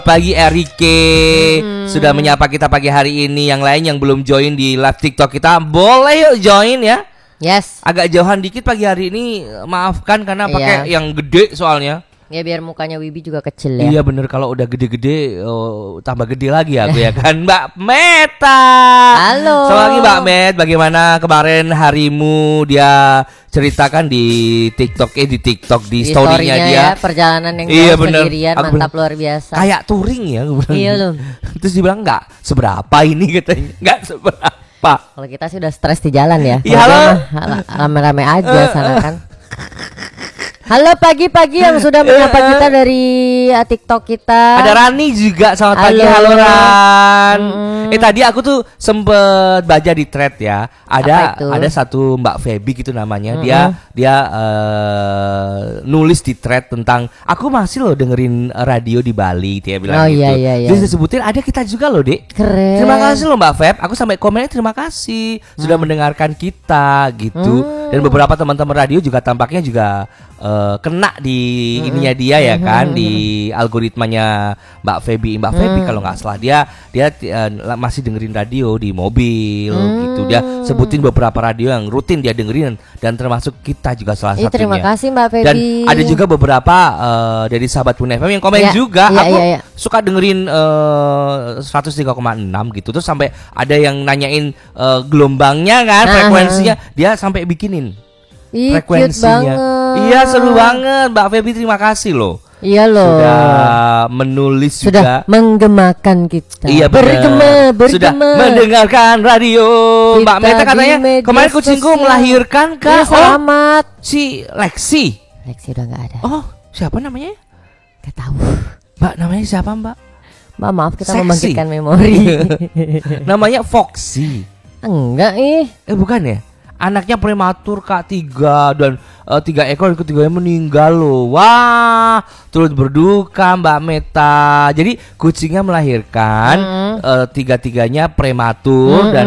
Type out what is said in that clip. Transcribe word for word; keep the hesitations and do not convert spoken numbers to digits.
Pagi Erike hmm. sudah menyapa kita pagi hari ini. Yang lain yang belum join di live TikTok kita, boleh yuk join ya. Yes. Agak jauhan dikit pagi hari ini, maafkan karena pakai Iya. yang gede soalnya. Ya biar mukanya Wibi juga kecil ya. Iya bener, kalau udah gede-gede oh, tambah gede lagi aku ya kan. Mbak Meta. Halo. Selamat pagi Mbak Met, bagaimana kemarin harimu? Dia ceritakan di TikTok eh di TikTok di, di story-nya dia ya, perjalanan yang iya, jauh sendirian, aku mantap bilang, luar biasa. Kayak touring ya aku bilang. Iya loh. Terus dia bilang enggak seberapa ini katanya. Enggak seberapa. Kalau kita sih udah stres di jalan ya. Iya halo. Rame-rame aja sana kan. Halo pagi-pagi yang sudah menyapa kita dari uh, TikTok kita. Ada Rani juga, selamat halo. pagi, halo Ran. Mm-hmm. Eh tadi aku tuh sempet baca di thread ya. Ada ada satu Mbak Feby gitu namanya. Mm-hmm. Dia dia uh, nulis di thread tentang aku masih loh dengerin radio di Bali, dia bilang oh, gitu. Iya, iya, iya. Terus disebutin ada kita juga loh, Dek. Keren. Terima kasih loh Mbak Feb. Aku sampai komennya terima kasih sudah mm. mendengarkan kita gitu. Mm. Dan beberapa teman-teman radio juga tampaknya juga uh, kena di mm-hmm. ininya dia ya kan, mm-hmm. di algoritmanya Mbak Feby. Mbak Feby mm. kalau nggak salah dia dia uh, masih dengerin radio di mobil mm. gitu. Dia sebutin beberapa radio yang rutin dia dengerin dan termasuk kita juga salah eh, satunya. Terima kasih Mbak Feby. Dan ada juga beberapa uh, dari sahabat Pun F M yang komen ya, juga. Ya, aku ya, ya. suka dengerin uh, seratus tiga koma enam gitu. Terus sampai ada yang nanyain uh, gelombangnya kan, nah, frekuensinya. Dia sampai bikinin Ih, frekuensinya. Iya seru banget Mbak Feby, terima kasih loh. Iya loh. Sudah menulis sudah juga. menggemakan kita. Iya bergema, bergema. Sudah mendengarkan radio. Kita Mbak Meta katanya kemarin kucingku sosial. melahirkan Kak. Ya, selamat. Oh, si Lexi. Lexi udah nggak ada. Oh siapa namanya? Gak tahu. Mbak namanya siapa Mbak? Mbak maaf kita Sexy. membangkitkan memori. Namanya Foxy. Enggak ih. Eh bukan ya? Anaknya prematur Kak, tiga dan uh, tiga ekor, ketiganya meninggal loh. Wah, turut berduka Mbak Meta. Jadi kucingnya melahirkan mm-hmm. uh, tiga-tiganya prematur mm-hmm. dan